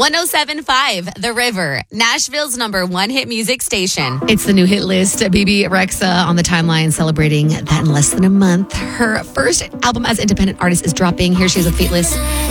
107.5 The River, Nashville's #1 hit music station. It's the new hit list. BB Rexa on the timeline celebrating that in less than a month. Her first album as independent artist is dropping. Here she is with Fateless